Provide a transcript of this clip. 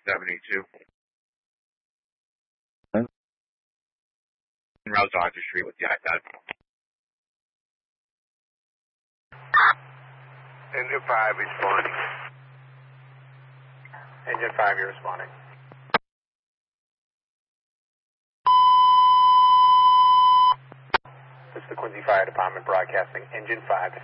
72. Route Dodger Street with the iPad. Engine 5 responding. Engine 5, you're responding. This is the Quincy Fire Department broadcasting. Engine 5.